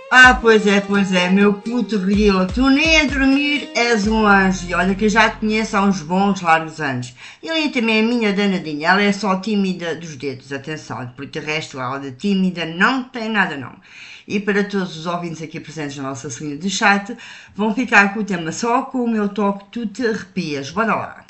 Pois é, meu puto grilo, tu nem a dormir és um anjo. E olha que eu já te conheço há uns bons largos anos. E ali também a minha danadinha, ela é só tímida dos dedos, atenção, porque de resto ela de tímida não tem nada não. E para todos os ouvintes aqui presentes na nossa salinha de chat, vão ficar com o tema só com o meu toque tu te arrepias. Bora lá.